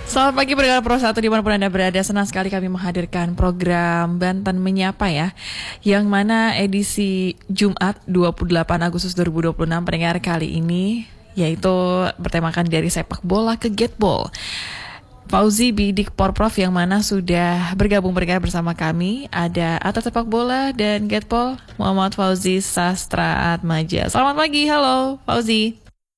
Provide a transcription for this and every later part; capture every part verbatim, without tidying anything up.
Selamat pagi pendengar Pro satu dimanapun Anda berada. Senang sekali kami menghadirkan program Banten Menyapa ya, yang mana edisi Jumat dua puluh delapan Agustus dua ribu dua puluh enam pendengar kali ini yaitu bertemakan dari sepak bola ke Gateball. Fauzi Bidik Porprov yang mana sudah bergabung bergabung bersama kami. Ada atlet sepak bola dan Gateball Muhammad Fauzi Sastra Atmaja. Selamat pagi, halo Fauzi.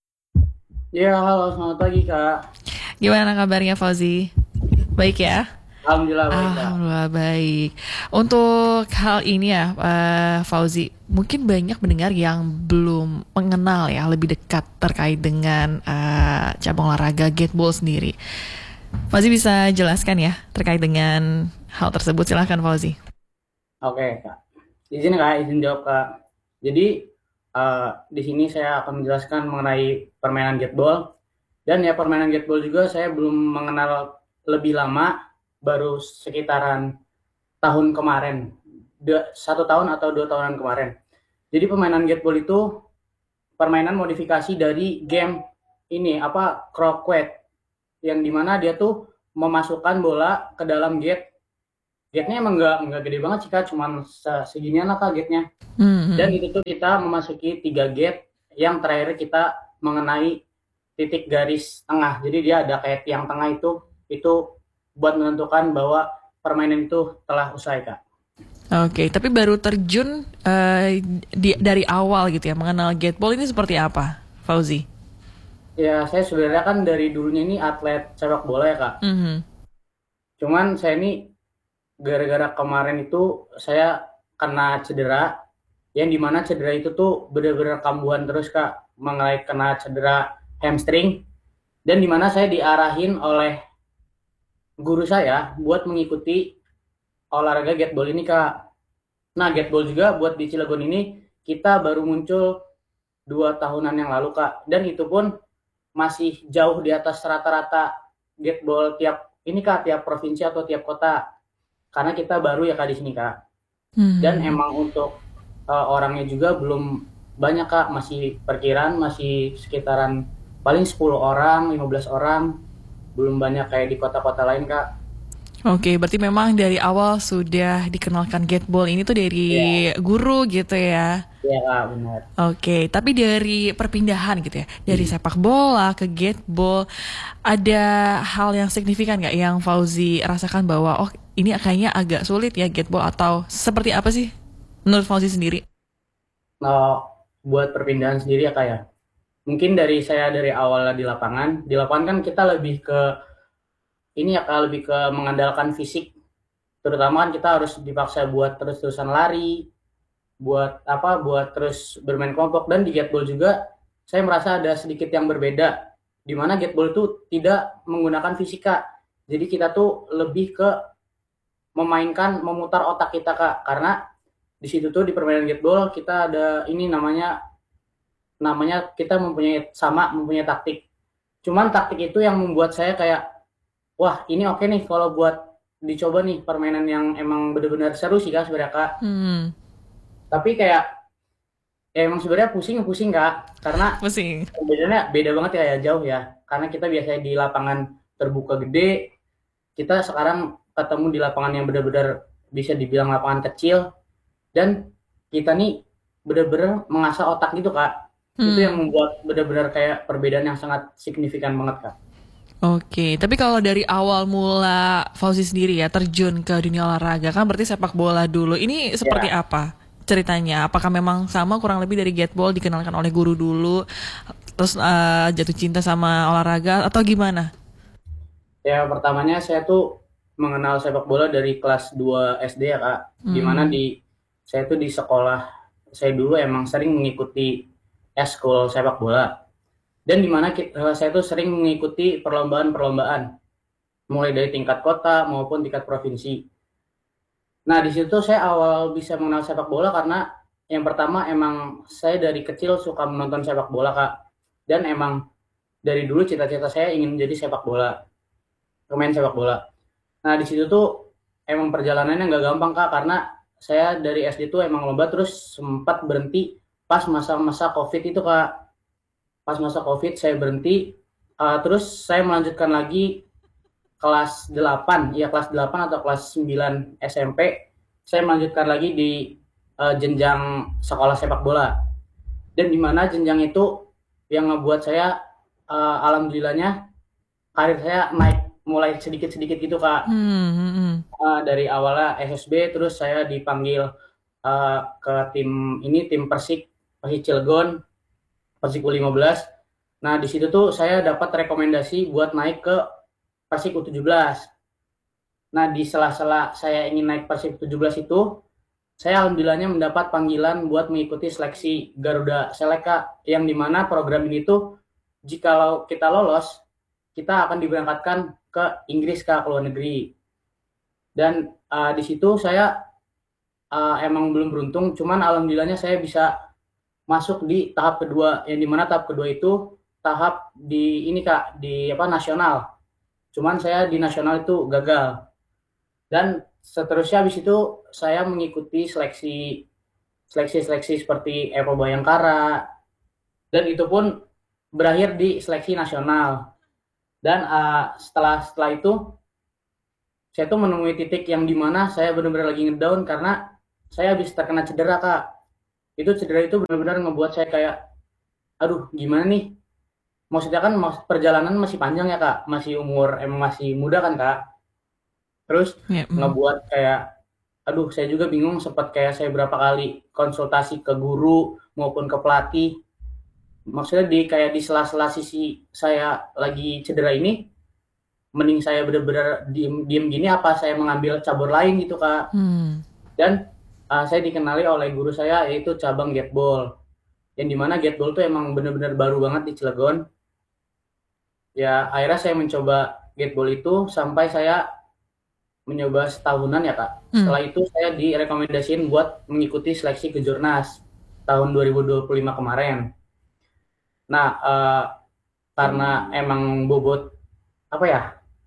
Ya, halo, selamat pagi, Kak. Gimana kabarnya Fauzi? Baik ya? Alhamdulillah baik, Kak. Alhamdulillah baik. Untuk hal ini ya, uh, Fauzi, mungkin banyak mendengar yang belum mengenal ya lebih dekat terkait dengan uh, cabang olahraga Gateball sendiri. Fauzi bisa jelaskan ya terkait dengan hal tersebut? Silahkan Fauzi. Oke, Kak. Izin, Kak, izin jawab, Kak. Jadi, uh, di sini saya akan menjelaskan mengenai permainan Gateball. Dan ya permainan Gateball juga saya belum mengenal lebih lama, baru sekitaran tahun kemarin, dua, satu tahun atau dua tahunan kemarin. Jadi permainan Gateball itu permainan modifikasi dari game ini apa croquet, yang dimana dia tuh memasukkan bola ke dalam gate. Gate-nya emang nggak nggak gede banget sih, Kak, cuman seginian lah, Kak, gate-nya. Mm-hmm. Dan itu tuh kita memasuki tiga gate, yang terakhir kita mengenai titik garis tengah. Jadi dia ada kayak tiang tengah itu, itu buat menentukan bahwa permainan itu telah usai, Kak. Oke, tapi baru terjun uh, di, dari awal gitu ya, mengenal Gateball ini seperti apa, Fauzi? Ya, saya sebenarnya kan dari dulunya ini atlet sepak bola ya, Kak. Mm-hmm. Cuman saya ini gara-gara kemarin itu saya kena cedera, yang dimana cedera itu tuh benar-benar kambuhan terus, Kak. Mengenai kena cedera hamstring, dan dimana saya diarahin oleh guru saya buat mengikuti olahraga Gateball ini, Kak. Nah, Gateball juga buat di Cilegon ini kita baru muncul dua tahunan yang lalu, Kak, dan itu pun masih jauh di atas rata-rata Gateball tiap ini, Kak, tiap provinsi atau tiap kota, karena kita baru ya, Kak, di sini, Kak. Hmm. Dan emang untuk uh, orangnya juga belum banyak, Kak, masih perkiraan masih sekitaran paling sepuluh orang, lima belas orang, belum banyak kayak di kota-kota lain, Kak. Oke, berarti memang dari awal sudah dikenalkan Gateball ini tuh dari yeah. guru gitu ya? Iya, Kak, benar. Oke, tapi dari perpindahan gitu ya, dari hmm. sepak bola ke Gateball, ada hal yang signifikan nggak yang Fauzi rasakan bahwa oh ini kayaknya agak sulit ya Gateball, atau seperti apa sih menurut Fauzi sendiri? Nah, buat perpindahan sendiri ya, Kak, ya. Mungkin dari saya dari awal di lapangan, di lapangan kan kita lebih ke ini ya, Kak, lebih ke mengandalkan fisik. Terutama kan kita harus dipaksa buat terus-terusan lari, buat apa, buat terus bermain kelompok. Dan di Gateball juga saya merasa ada sedikit yang berbeda, di mana Gateball itu tidak menggunakan fisik, Kak. Jadi kita tuh lebih ke memainkan, memutar otak kita, Kak. Karena di situ tuh di permainan Gateball kita ada ini namanya namanya kita mempunyai sama mempunyai taktik. Cuman taktik itu yang membuat saya kayak, wah ini oke nih kalau buat dicoba nih, permainan yang emang benar-benar seru sih, Kak, sebenarnya, Kak. Hmm. Tapi kayak ya emang sebenarnya pusing-pusing, Kak, karena pusing. Bedanya beda banget ya, ya jauh ya. Karena kita biasanya di lapangan terbuka gede, kita sekarang ketemu di lapangan yang benar-benar bisa dibilang lapangan kecil, dan kita nih benar-benar mengasah otak gitu, Kak. Hmm. Itu yang membuat benar-benar kayak perbedaan yang sangat signifikan banget, Kak. Oke, tapi kalau dari awal mula Fauzi sendiri ya terjun ke dunia olahraga, kan berarti sepak bola dulu. Ini seperti ya. Apa ceritanya? Apakah memang sama kurang lebih dari Gateball, dikenalkan oleh guru dulu, terus uh, jatuh cinta sama olahraga, atau gimana? Ya, pertamanya saya tuh mengenal sepak bola dari kelas dua S D ya, Kak. Hmm. Dimana di saya tuh di sekolah saya dulu emang sering mengikuti eskul sepak bola, dan dimana kita, saya tuh sering mengikuti perlombaan-perlombaan mulai dari tingkat kota maupun tingkat provinsi. Nah, di situ saya awal bisa mengenal sepak bola karena yang pertama emang saya dari kecil suka menonton sepak bola, Kak, dan emang dari dulu cita-cita saya ingin menjadi sepak bola, pemain sepak bola. Nah, di situ tuh emang perjalanannya nggak gampang, Kak, karena saya dari S D tuh emang lomba, terus sempat berhenti pas masa-masa COVID itu, Kak. Pas masa COVID saya berhenti, uh, terus saya melanjutkan lagi kelas delapan, ya kelas delapan atau kelas sembilan S M P, saya melanjutkan lagi di uh, jenjang sekolah sepak bola. Dan di mana jenjang itu yang ngebuat saya uh, alhamdulillahnya karir saya naik mulai sedikit-sedikit gitu Kak. Hmm, hmm, hmm. Uh, dari awalnya S S B, terus saya dipanggil uh, ke tim ini, tim Persik, Persik Cilegon, Persik U lima belas. Nah, di situ tuh saya dapat rekomendasi buat naik ke Persik U tujuh belas. Nah, di sela-sela saya ingin naik Persik U tujuh belas itu, saya alhamdulillahnya mendapat panggilan buat mengikuti seleksi Garuda Select, Kak, yang dimana program ini tuh jikalau kita lolos, kita akan diberangkatkan ke Inggris, Kak, ke luar negeri. Dan uh, di situ saya uh, emang belum beruntung, cuman alhamdulillahnya saya bisa masuk di tahap kedua, yang dimana tahap kedua itu tahap di ini Kak, di apa nasional. Cuman saya di nasional itu gagal. Dan seterusnya habis itu saya mengikuti seleksi seleksi-seleksi seperti Evo Bayangkara, dan itu pun berakhir di seleksi nasional. Dan uh, setelah setelah itu saya tuh menemui titik yang dimana saya benar-benar lagi ngedown karena saya habis terkena cedera Kak. Itu cedera itu benar-benar ngebuat saya kayak, aduh gimana nih, maksudnya kan perjalanan masih panjang ya Kak, masih umur emang masih muda kan Kak, terus yeah, mm. ngebuat kayak, aduh saya juga bingung, sempat kayak saya berapa kali konsultasi ke guru maupun ke pelatih, maksudnya di kayak di sela-sela sisi saya lagi cedera ini, mending saya benar-benar diem, diem gini apa saya mengambil cabur lain gitu Kak. Hmm. Dan uh, saya dikenali oleh guru saya yaitu cabang Gateball, yang dimana Gateball tuh emang benar-benar baru banget di Cilegon. Ya akhirnya saya mencoba Gateball itu sampai saya mencoba setahunan ya Kak. Hmm. Setelah itu saya direkomendasiin buat mengikuti seleksi Kejurnas tahun dua ribu dua puluh lima kemarin. Nah uh, karena emang bobot apa ya,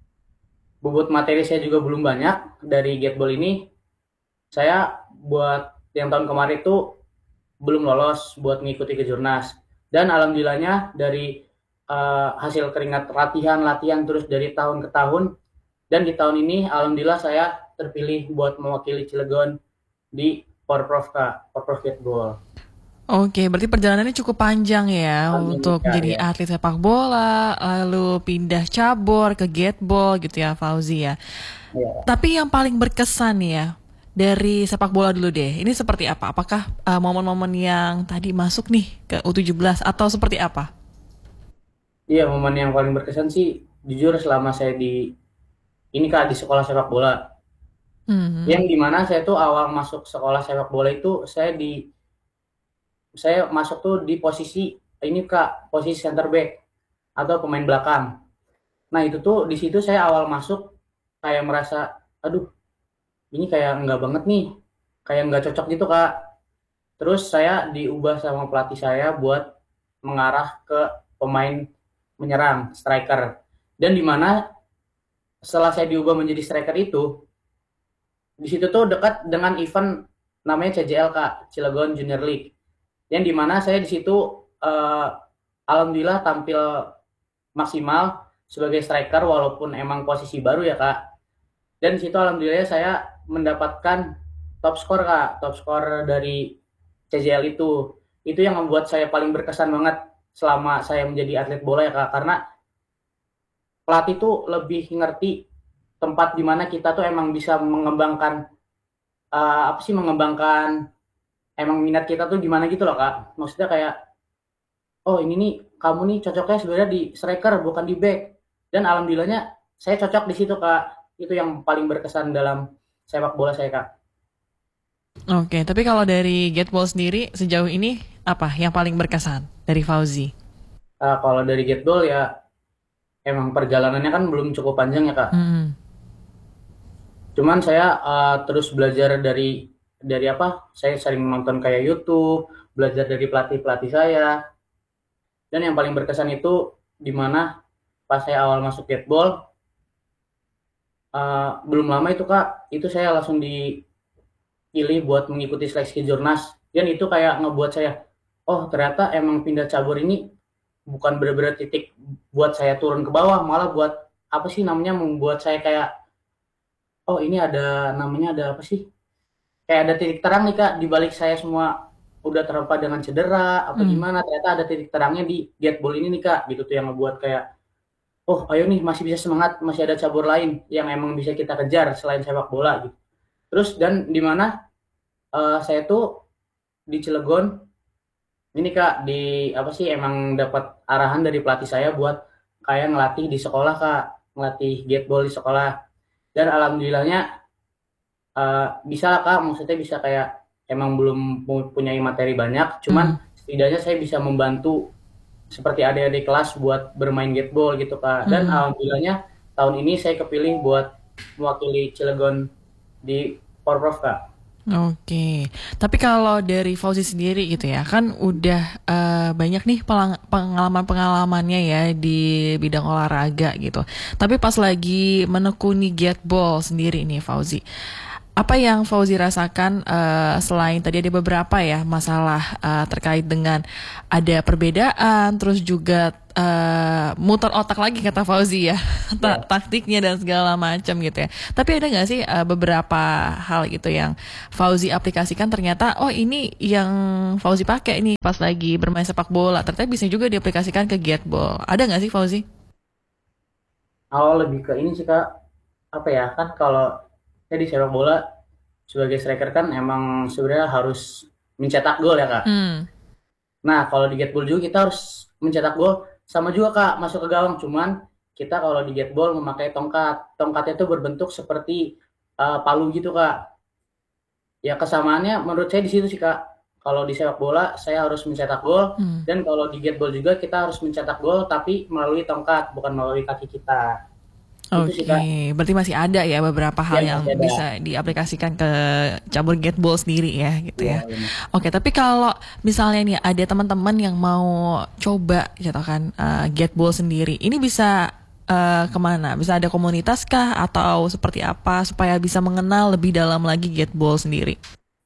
bobot materi saya juga belum banyak dari Gateball ini, saya buat yang tahun kemarin itu belum lolos buat mengikuti Kejurnas. Dan alhamdulillahnya dari uh, hasil keringat latihan-latihan terus dari tahun ke tahun, dan di tahun ini alhamdulillah saya terpilih buat mewakili Cilegon di Porprov Kak, Porprov Gateball. Oke, berarti perjalanannya cukup panjang ya panjang untuk ya, jadi ya. atlet sepak bola, lalu pindah cabur ke Gateball gitu ya Fauzi ya. ya. Tapi yang paling berkesan ya dari sepak bola dulu deh, ini seperti apa? Apakah uh, momen-momen yang tadi masuk nih ke U tujuh belas atau seperti apa? Iya, momen yang paling berkesan sih jujur selama saya di ini Kak, di sekolah sepak bola. Mm-hmm. Yang dimana saya tuh awal masuk sekolah sepak bola itu saya di saya masuk tuh di posisi ini Kak, posisi center back atau pemain belakang. Nah itu tuh di situ saya awal masuk kayak merasa, aduh ini kayak enggak banget nih, kayak enggak cocok gitu Kak. Terus saya diubah sama pelatih saya buat mengarah ke pemain menyerang, striker. Dan di mana setelah saya diubah menjadi striker itu, di situ tuh dekat dengan event namanya C J L Kak, Cilegon Junior League. Yang dimana saya di situ uh, alhamdulillah tampil maksimal sebagai striker walaupun emang posisi baru ya Kak. Dan di situ alhamdulillah saya mendapatkan top skor Kak, top skor dari C J L itu. Itu yang membuat saya paling berkesan banget selama saya menjadi atlet bola ya Kak, karena pelatih tuh lebih ngerti tempat di mana kita tuh emang bisa mengembangkan uh, apa sih mengembangkan emang minat kita tuh gimana gitu loh Kak. Maksudnya kayak, oh ini nih, kamu nih cocoknya sebenarnya di striker bukan di back. Dan alhamdulillahnya saya cocok di situ Kak. Itu yang paling berkesan dalam sepak bola saya Kak. Oke, tapi kalau dari Gateball sendiri sejauh ini apa yang paling berkesan dari Fauzi? Uh, kalau dari Gateball ya emang perjalanannya kan belum cukup panjang ya Kak. Mm. Cuman saya uh, terus belajar dari dari apa? Saya sering nonton kayak YouTube, belajar dari pelatih-pelatih saya. Dan yang paling berkesan itu di mana pas saya awal masuk Gateball, uh, belum lama itu Kak, itu saya langsung dipilih buat mengikuti seleksi Kejurnas. Dan itu kayak ngebuat saya, oh ternyata emang pindah cabur ini bukan benar-benar titik buat saya turun ke bawah, malah buat apa sih namanya, membuat saya kayak, oh ini ada namanya ada apa sih? Kayak ada titik terang nih Kak, di balik saya semua udah terhampa dengan cedera apa Hmm. gimana, ternyata ada titik terangnya di Gateball ini nih Kak, gitu tuh yang ngebuat kayak, oh ayo nih masih bisa semangat, masih ada cabur lain yang emang bisa kita kejar selain sepak bola gitu. Terus dan di mana eh, saya tuh di Cilegon ini Kak, di apa sih, emang dapat arahan dari pelatih saya buat kayak ngelatih di sekolah Kak, ngelatih Gateball di sekolah. Dan alhamdulillahnya eh, bisa lah Kak, maksudnya bisa kayak emang belum punya materi banyak, Hmm. cuman setidaknya saya bisa membantu seperti adik-adik kelas buat bermain Gateball gitu Kak. Dan Hmm. alhamdulillahnya tahun ini saya kepilih buat mewakili Cilegon di Porprov Kak. Oke, tapi kalau dari Fauzi sendiri gitu ya, kan udah eh, banyak nih pelang- pengalaman-pengalamannya ya di bidang olahraga gitu. Tapi pas lagi menekuni Gateball sendiri nih Fauzi, apa yang Fauzi rasakan eh, selain tadi ada beberapa ya masalah eh, terkait dengan ada perbedaan, terus juga eh, muter otak lagi kata Fauzi ya, Ta- Ya. taktiknya dan segala macam gitu ya. Tapi ada nggak sih eh, beberapa hal gitu yang Fauzi aplikasikan ternyata oh ini yang Fauzi pakai nih pas lagi bermain sepak bola, ternyata bisa juga diaplikasikan ke Gateball. Ada nggak sih Fauzi? Awal lebih ke ini sih Kak, apa ya, kan kalau saya di sepak bola sebagai striker kan emang sebenarnya harus mencetak gol ya Kak. Hmm. Nah, kalau di Gateball juga kita harus mencetak gol, sama juga Kak, masuk ke gawang. Cuman kita kalau di Gateball memakai tongkat. Tongkatnya itu berbentuk seperti eh, palu gitu Kak. Ya kesamaannya menurut saya di situ sih Kak. Kalau di sepak bola saya harus mencetak gol, Hmm. dan kalau di Gateball juga kita harus mencetak gol tapi melalui tongkat, bukan melalui kaki kita. Itu sih Kak. Oke, berarti masih ada ya beberapa hal Ya yang masih ada. bisa diaplikasikan ke cabur Gateball sendiri ya gitu Iya, ya. benar. Oke, tapi kalau misalnya nih ada teman-teman yang mau coba gitu kan uh, Gateball sendiri, ini bisa uh, kemana? Bisa ada komunitas kah atau seperti apa supaya bisa mengenal lebih dalam lagi Gateball sendiri?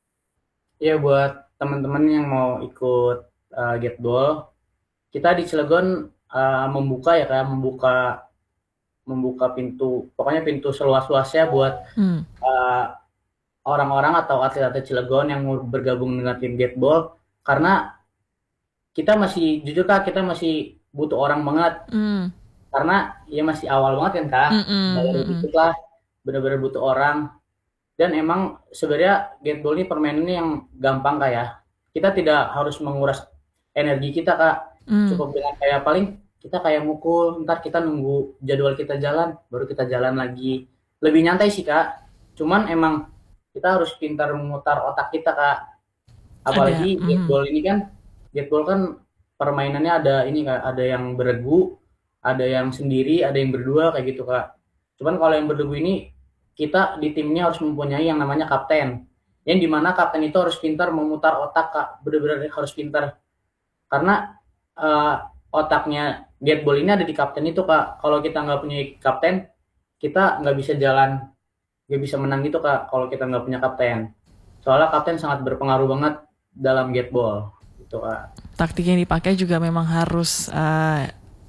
Iya, buat teman-teman yang mau ikut uh, Gateball, kita di Cilegon uh, membuka ya kayak membuka membuka pintu, pokoknya pintu seluas-luasnya buat Hmm. uh, orang-orang atau atlet-atlet Cilegon yang mau bergabung dengan tim Gateball, karena kita masih jujur Kak, kita masih butuh orang banget, Hmm. karena ya masih awal banget kan Kak, Hmm. Hmm. baru Hmm. dikit lah, bener-bener butuh orang. Dan emang sebenarnya Gateball ini permainannya yang gampang Kak ya, kita tidak harus menguras energi kita Kak, Hmm. cukup dengan kayak paling kita kayak mukul, ntar kita nunggu jadwal kita jalan, baru kita jalan lagi, lebih nyantai sih Kak. Cuman emang kita harus pintar memutar otak kita Kak, Ada. apalagi Hmm. Gateball ini kan, Gateball kan permainannya ada ini Kak, ada yang beregu, ada yang sendiri, ada yang berdua kayak gitu Kak. Cuman kalau yang beregu ini kita di timnya harus mempunyai yang namanya kapten, yang dimana kapten itu harus pintar memutar otak Kak, bener-bener harus pintar, karena eh, otaknya Gateball ini ada di kapten itu Kak. Kalau kita nggak punya kapten, kita nggak bisa jalan, nggak bisa menang gitu Kak, kalau kita nggak punya kapten. Soalnya kapten sangat berpengaruh banget dalam Gateball gitu Kak. Taktik yang dipakai juga memang harus uh,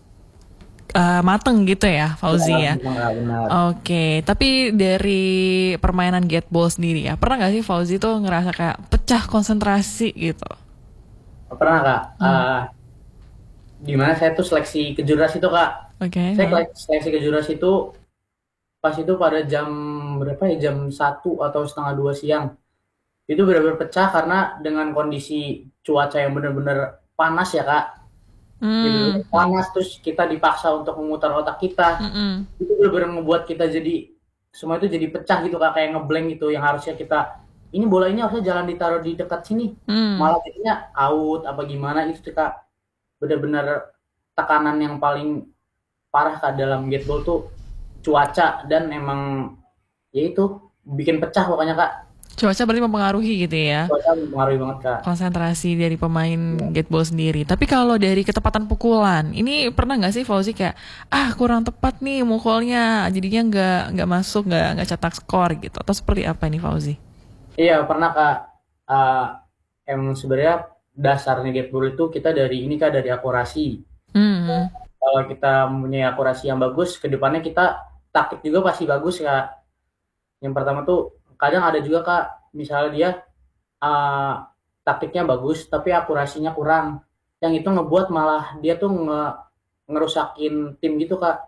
uh, mateng gitu ya, Iya, Fauzi ya. benar, benar. Oke, tapi dari permainan Gateball sendiri ya, pernah nggak sih Fauzi tuh ngerasa kayak pecah konsentrasi gitu? Pernah Kak, Hmm. eh, di mana saya tuh seleksi kejuras itu Kak. Oke. Saya Huh? seleksi kejuras itu pas itu pada jam berapa ya, jam satu atau setengah dua siang. Itu benar-benar pecah karena dengan kondisi cuaca yang benar-benar panas ya Kak. Jadi Hmm. benar-benar panas, terus kita dipaksa untuk memutar otak kita. Hmm. Itu benar-benar membuat kita jadi semua itu jadi pecah gitu Kak, kayak ngeblank gitu, yang harusnya kita ini bola ini harusnya jalan ditaruh di dekat sini, Hmm. malah jadinya out apa gimana. Itu tuh Kak benar-benar tekanan yang paling parah Kak dalam Gateball tuh cuaca, dan emang ya itu bikin pecah pokoknya Kak. Cuaca berarti mempengaruhi gitu ya, Cuaca mempengaruhi banget Kak. konsentrasi dari pemain Ya. Gateball sendiri. Tapi kalau dari ketepatan pukulan, ini pernah nggak sih Fauzi kayak ah kurang tepat nih mukulnya, jadinya nggak nggak masuk, nggak nggak cetak skor gitu, atau seperti apa nih Fauzi? Iya pernah Kak. Uh, emang sebenarnya dasarnya Gateball itu kita dari ini Kak, dari akurasi. Hmm. kalau kita mempunyai akurasi yang bagus, ke depannya kita taktik juga pasti bagus Kak. Yang pertama tuh kadang ada juga Kak, misalnya dia uh, taktiknya bagus tapi akurasinya kurang. Yang itu ngebuat malah dia tuh nge ngerusakin tim gitu Kak.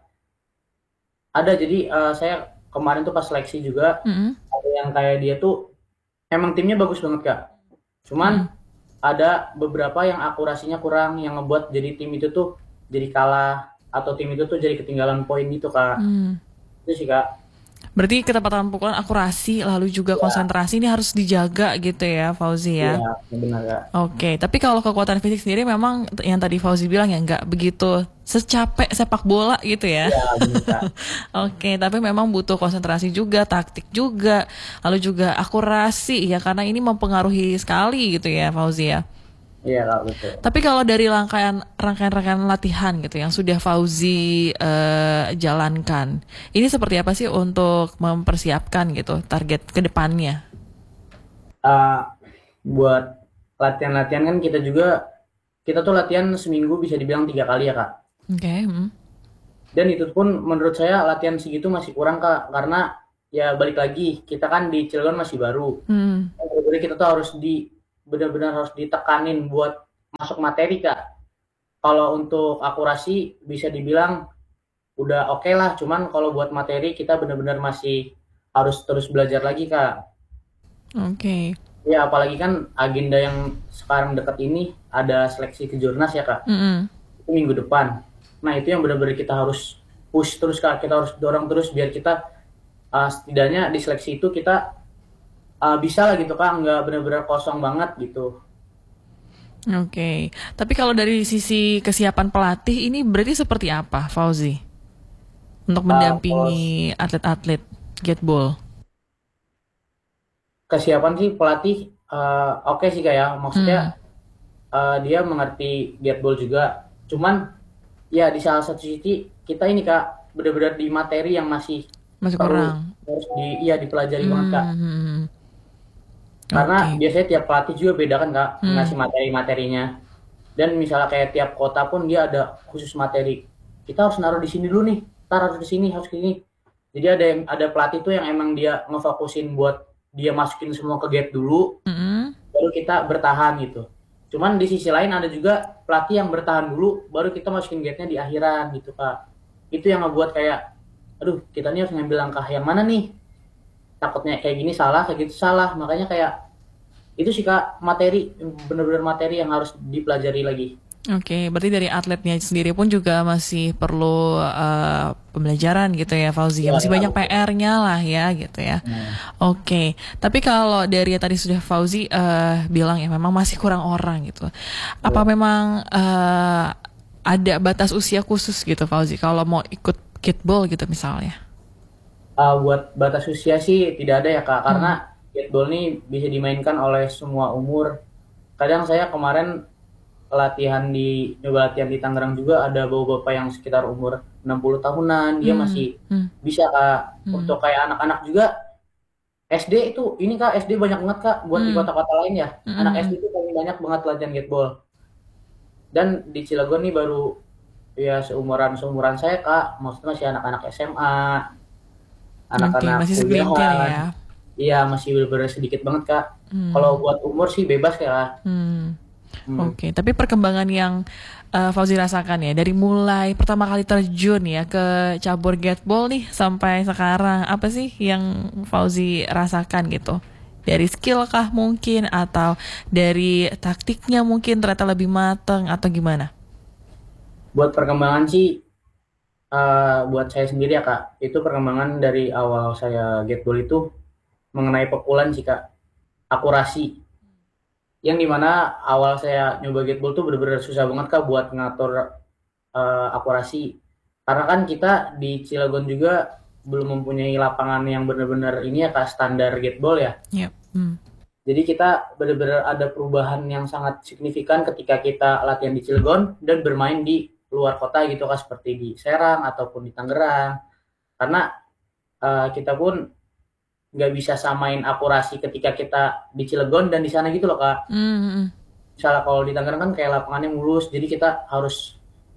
Ada jadi uh, saya kemarin tuh pas seleksi juga Mm-hmm. ada yang kayak dia tuh emang timnya bagus banget Kak. Cuman Mm-hmm. ada beberapa yang akurasinya kurang yang ngebuat jadi tim itu tuh jadi kalah atau tim itu tuh jadi ketinggalan poin gitu Kak. Mm. Itu sih Kak. Berarti ketepatan pukulan, akurasi, lalu juga Iya, konsentrasi ini harus dijaga gitu ya, Fauzi ya. iya benar Kak. Oke, tapi kalau kekuatan fisik sendiri memang t- yang tadi Fauzi bilang ya nggak begitu secapek sepak bola gitu ya. Iya benar Kak. Oke, tapi memang butuh konsentrasi juga, taktik juga, lalu juga akurasi ya karena ini mempengaruhi sekali gitu ya, Fauzi ya. Iya Kak betul. Tapi kalau dari rangkaian rangkaian-rangkaian latihan gitu yang sudah Fauzi eh, jalankan, ini seperti apa sih untuk mempersiapkan gitu target ke depannya? Uh, buat latihan-latihan kan kita juga kita tuh latihan seminggu bisa dibilang tiga kali ya Kak. Oke, hmm. Dan itu pun menurut saya latihan segitu masih kurang Kak, karena ya balik lagi kita kan di Cilegon masih baru. Hmm. Jadi kita tuh harus di benar-benar harus ditekanin buat masuk materi Kak. Kalau untuk akurasi bisa dibilang udah oke okay lah, cuman kalau buat materi kita benar-benar masih harus terus belajar lagi Kak. Oke. Ya apalagi kan agenda yang sekarang dekat ini ada seleksi ke Jurnas ya Kak. Mm-mm. Itu minggu depan. Nah itu yang benar-benar kita harus push terus Kak. Kita harus dorong terus biar kita uh, setidaknya di seleksi itu kita uh, bisa lah gitu Kak. Nggak benar-benar kosong banget gitu. Oke. Tapi kalau dari sisi kesiapan pelatih ini berarti seperti apa, Fauzi? Untuk Uh, kalau mendampingi atlet-atlet Gateball. kesiapan sih pelatih uh, oke okay sih Kak ya. Hmm. Maksudnya uh, dia mengerti Gateball juga. Cuman ya di salah satu sisi kita ini Kak benar-benar di materi yang masih Masih perlu kurang. harus di iya dipelajari banget Kak. Hmm. Karena Oke. biasanya tiap pelatih juga beda kan Kak, Hmm. ngasih materi-materinya. Dan misalnya kayak tiap kota pun dia ada khusus materi. Kita harus naruh di sini dulu nih, ntar harus di sini, harus di sini. Jadi ada yang ada pelatih tuh yang emang dia ngefokusin buat dia masukin semua ke gate dulu, Mm-mm. baru kita bertahan gitu. Cuman di sisi lain ada juga pelatih yang bertahan dulu, baru kita masukin gate-nya di akhiran gitu Kak. Itu yang ngebuat kayak, aduh kita nih harus ngambil langkah yang mana nih? Takutnya kayak gini salah, kayak gitu salah. Makanya kayak itu sih Kak materi, bener-bener materi yang harus dipelajari lagi. Oke, berarti dari atletnya sendiri pun juga masih perlu eh, pembelajaran gitu ya, Fauzi. Ya, Masih ya, banyak betul. P R-nya lah ya, gitu ya. Nah, Oke, tapi kalau dari yang tadi sudah Fauzi eh, bilang ya, memang masih kurang orang gitu. Apa ya. memang eh, ada batas usia khusus gitu, Fauzi, kalau mau ikut kickball gitu misalnya? Uh, buat batas usia sih tidak ada ya Kak, karena Hmm. skateball ini bisa dimainkan oleh semua umur. Kadang saya kemarin latihan di nyoba latihan di Tangerang juga ada bapak-bapak yang sekitar umur enam puluh tahunan, dia Hmm. masih Hmm. bisa Kak. Hmm. Untuk kayak anak-anak juga S D itu ini Kak, S D banyak banget Kak buat di Hmm. kota-kota lain ya. Hmm. Anak Hmm. S D itu paling banyak banget latihan skateball. Dan di Cilegon nih baru ya seumuran seumuran saya Kak, maksudnya masih anak-anak S M A, Oke, anak-anak masih segelintir kuliahan. ya. Iya masih bener-bener sedikit banget Kak. Kalau Hmm. buat umur sih bebas ya Kak. Hmm. Hmm. Oke, tapi perkembangan yang eh, Fauzi rasakan ya dari mulai pertama kali terjun ya ke cabur gateball nih sampai sekarang apa sih yang Fauzi rasakan gitu? Dari skill kah mungkin atau dari taktiknya mungkin ternyata lebih mateng atau gimana? Buat perkembangan sih eh, buat saya sendiri ya Kak, itu perkembangan dari awal saya gateball itu mengenai pukulan sih Kak, akurasi. Yang dimana awal saya nyoba gateball tuh bener-bener susah banget Kak buat ngatur eh, akurasi. Karena kan kita di Cilegon juga belum mempunyai lapangan yang bener-bener ini ya Kak, standar gateball ya. Yep. Hmm. Jadi kita benar-benar ada perubahan yang sangat signifikan ketika kita latihan di Cilegon dan bermain di luar kota gitu Kak, seperti di Serang ataupun di Tangerang. Karena eh, kita pun nggak bisa samain akurasi ketika kita di Cilegon dan di sana gitu loh Kak. Hmm. Hmm. Misalnya kalau di Tangerang kan kayak lapangannya mulus, jadi kita harus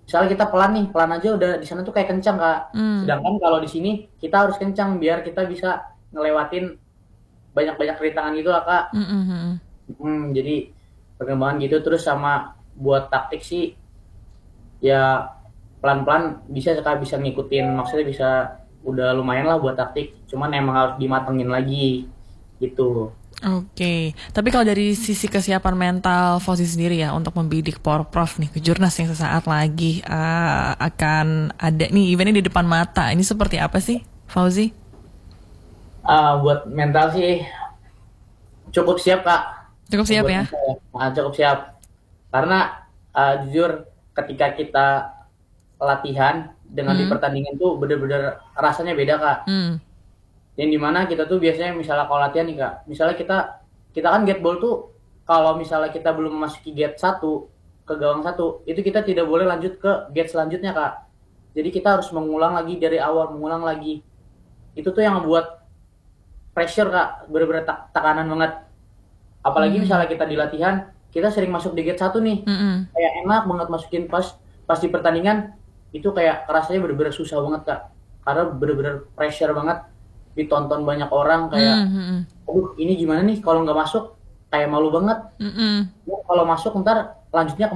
misalnya kita pelan nih, pelan aja udah di sana tuh kayak kencang Kak. Hmm. Sedangkan kalau di sini kita harus kencang biar kita bisa ngelewatin banyak-banyak rintangan gitu lah Kak. Hmm, hmm, hmm. Hmm, jadi perkembangan gitu terus sama buat taktik sih ya pelan-pelan bisa Kak, bisa ngikutin, maksudnya bisa udah lumayan lah buat taktik. Cuman emang harus dimatengin lagi gitu. Oke, tapi kalau dari sisi kesiapan mental Fauzi sendiri ya untuk membidik Porprov nih ke Jurnas yang sesaat lagi uh, akan ada nih eventnya di depan mata. Ini seperti apa sih, Fauzi? Ah, buat mental sih cukup siap Kak. Cukup siap Buat ya? mental, ah, cukup siap. Karena ah, jujur ketika kita latihan dengan di Hmm, pertandingan tuh bener-bener rasanya beda Kak. hmm, Yang dimana kita tuh biasanya misalnya kalau latihan nih Kak, misalnya kita kita kan gate ball tuh kalau misalnya kita belum memasuki gate satu ke gawang satu, itu kita tidak boleh lanjut ke gate selanjutnya Kak. Jadi kita harus mengulang lagi dari awal, mengulang lagi. Itu tuh yang membuat pressure Kak, bener-bener tak- tekanan banget. Apalagi hmm, misalnya kita di latihan, kita sering masuk di gate satu nih. hmm, hmm, Kayak enak banget masukin pas pas di pertandingan itu kayak rasanya bener-bener susah banget Kak. Karena bener-bener pressure banget, ditonton banyak orang hmm, kayak hmm, aduh ini gimana nih kalau nggak masuk kayak malu banget. hmm, hmm. Ya, kalau masuk ntar lanjutnya